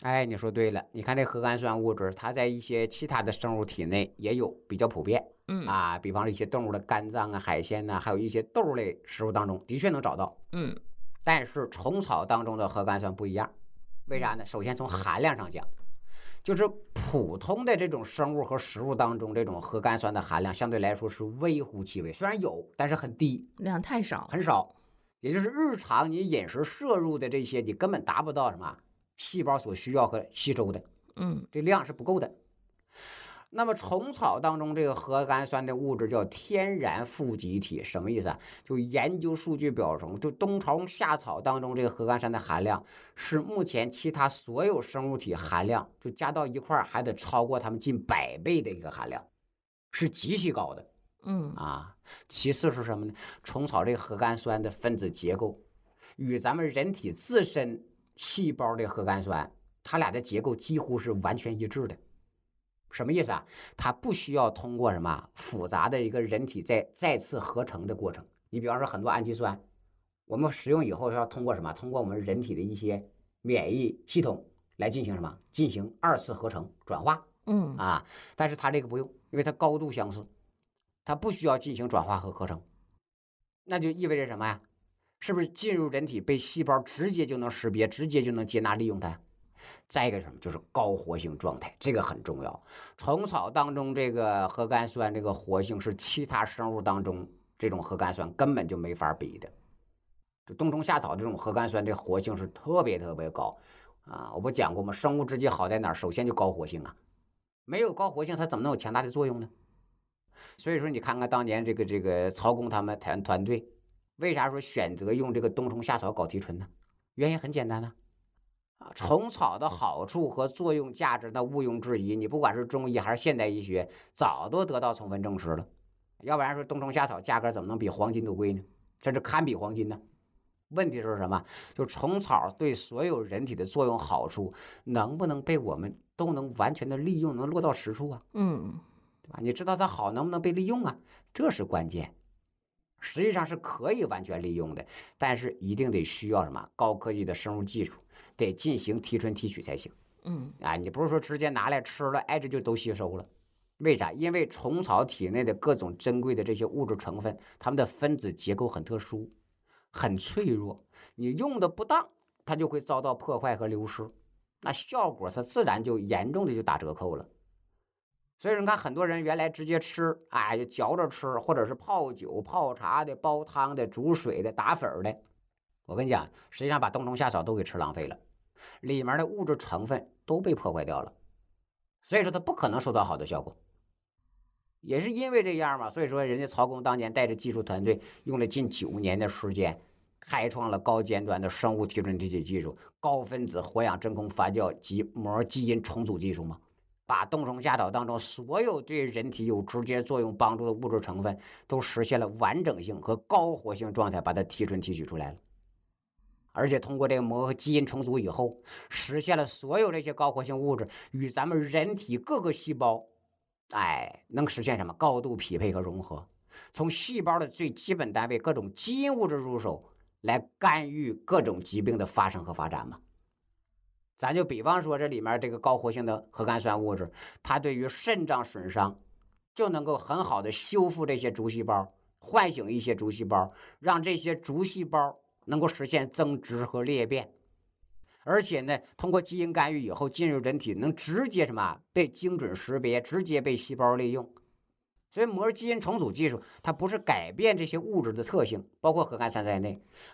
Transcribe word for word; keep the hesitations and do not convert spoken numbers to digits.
哎，你说对了，你看这核苷酸物质，它在一些其他的生物体内也有比较普遍嗯啊，比方说一些动物的肝脏啊、海鲜呐、还有一些豆类食物当中的确能找到。 嗯但是虫草当中的核苷酸不一样，为啥嗯呢？首先从含量上讲，就是普通的这种生物和食物当中，这种核苷酸的含量相对来说是微乎其微，虽然有，但是很低， 量太少。 很少。也就是日常你饮食摄入的这些，你根本达不到什么细胞所需要和吸收的， 嗯这量是不够的。那么虫草当中这个核苷酸的物质叫天然富集体，什么意思啊？就研究数据表中，就冬虫夏草当中这个核苷酸的含量是目前其他所有生物体含量就加到一块还得超过它们近百倍的一个含量，是极其高的嗯啊。其次是什么呢？虫草这个核苷酸的分子结构与咱们人体自身细胞的核苷酸，它俩的结构几乎是完全一致的。什么意思啊？它不需要通过什么复杂的一个人体再再次合成的过程。你比方说很多氨基酸，我们使用以后要通过什么？通过我们人体的一些免疫系统来进行什么？进行二次合成转化嗯啊。但是它这个不用，因为它高度相似，它不需要进行转化和合成。那就意味着什么呀？是不是进入人体被细胞直接就能识别，直接就能接纳利用它？再一个什么，就是高活性状态，这个很重要。虫草当中这个核苷酸，这个活性是其他生物当中这种核苷酸根本就没法比的。就冬虫夏草这种核苷酸，这活性是特别特别高啊！我不讲过吗？生物之间好在哪儿？首先就高活性啊，没有高活性，它怎么能有强大的作用呢？所以说，你看看当年这个这个曹公他们团团队，为啥说选择用这个冬虫夏草睾提醇呢？原因很简单呢、啊，虫草的好处和作用价值，那毋庸置疑。你不管是中医还是现代医学，早都得到充分证实了。要不然说冬虫夏草价格怎么能比黄金都贵呢？甚至堪比黄金呢？问题是什么？就虫草对所有人体的作用好处，能不能被我们都能完全的利用，能落到实处啊？ 嗯对吧？你知道它好，能不能被利用啊？这是关键。实际上是可以完全利用的，但是一定得需要什么高科技的生物技术，得进行提纯提取才行。 嗯啊，你不是说直接拿来吃了，哎，这就都吸收了？为啥？因为虫草体内的各种珍贵的这些物质成分，它们的分子结构很特殊，很脆弱，你用的不当，它就会遭到破坏和流失，那效果它自然就严重的就打折扣了。所以你看，很多人原来直接吃，哎，就嚼着吃，或者是泡酒、泡茶的、煲汤的、煮水的、打粉的。我跟你讲，实际上把冬虫夏草都给吃浪费了，里面的物质成分都被破坏掉了，所以说它不可能收到好的效果。也是因为这样嘛，所以说人家曹公当年带着技术团队，用了近九年的时间，开创了高尖端的生物提纯提取技术、高分子活氧真空发酵及膜基因重组技术嘛。把冬虫夏草当中所有对人体有直接作用帮助的物质成分都实现了完整性和高活性状态，把它提纯提取出来了。而且通过这个膜和基因重组以后，实现了所有这些高活性物质与咱们人体各个细胞，哎，能实现什么高度匹配和融合？从细胞的最基本单位各种基因物质入手，来干预各种疾病的发生和发展嘛。咱就比方说这里面这个高活性的核苷酸物质，它对于肾脏损伤就能够很好的修复这些竹细胞，唤醒一些竹细胞，让这些竹细胞能够实现增殖和裂变。而且呢，通过基因干预以后进入人体，能直接什么被精准识别，直接被细胞利用。所以膜基因重组技术它不是改变这些物质的特性，包括核苷酸在内，